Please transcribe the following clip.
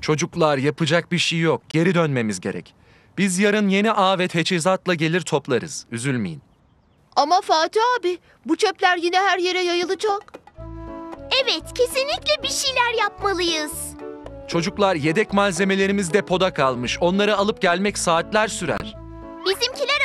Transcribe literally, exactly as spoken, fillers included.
Çocuklar, yapacak bir şey yok. Geri dönmemiz gerek. Biz yarın yeni ağ ve teçhizatla gelir toplarız. Üzülmeyin. Ama Fatih abi, bu çöpler yine her yere yayılacak. Evet, kesinlikle bir şeyler yapmalıyız. Çocuklar, yedek malzemelerimiz depoda kalmış. Onları alıp gelmek saatler sürer. Bizimkiler